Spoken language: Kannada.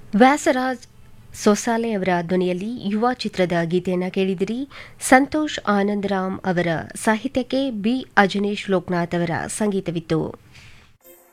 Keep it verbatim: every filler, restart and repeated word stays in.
ವ್ಯಾಸರಾಜ್ ಸೊಸಾಲೆ ಅವರ ಧ್ವನಿಯಲ್ಲಿ ಯುವ ಚಿತ್ರದ ಗೀತೆಯನ್ನು ಕೇಳಿದಿರಿ. ಸಂತೋಷ್ ಆನಂದರಾಮ್ ಅವರ ಸಾಹಿತ್ಯಕ್ಕೆ ಬಿ ಅಜನೀಶ್ ಲೋಕನಾಥ್ ಅವರ ಸಂಗೀತವಿತ್ತು.